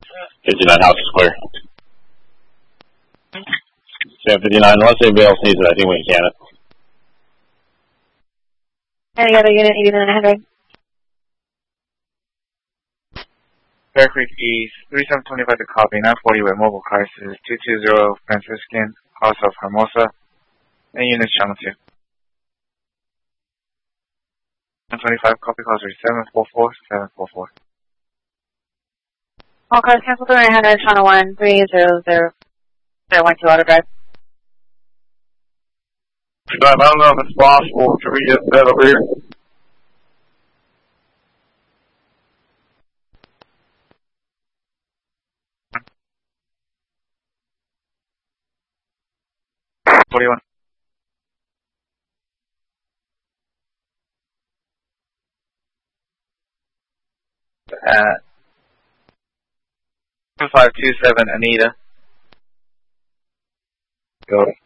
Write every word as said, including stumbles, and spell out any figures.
fifty-nine House Square. seven fifty-nine, unless anybody else needs it, I think we can can it. Any other unit, eighty-nine hundred? Bear Creek East, thirty-seven twenty-five to copy, nine forty with mobile crisis, two two zero Franciscan, House of Hermosa, and units channel two. one twenty-five, copy calls are seven four four, seven four four. All cars cancel thirty-nine hundred, channel one, three zero zero zero one two auto drive. I don't know if it's possible. Can we get that over here? forty-one. At five two seven Anita. Got it.